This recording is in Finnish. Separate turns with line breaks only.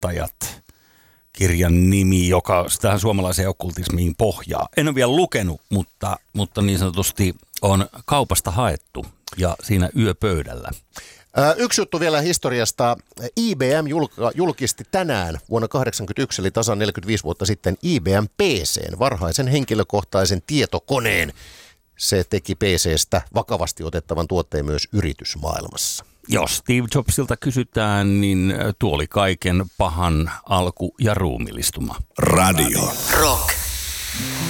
opettajat kirjan nimi, joka tähän suomalaiseen okkultismiin pohjaa. En ole vielä lukenut, mutta niin sanotusti on kaupasta haettu ja siinä yöpöydällä.
Yksi juttu vielä historiasta. IBM julkisti tänään vuonna 1981, eli tasan 45 vuotta sitten, IBM PC:n, varhaisen henkilökohtaisen tietokoneen. Se teki PC:stä vakavasti otettavan tuotteen myös yritysmaailmassa.
Jos Steve Jobsilta kysytään, niin tuo oli kaiken pahan alku ja ruumillistuma.
Radio Rock.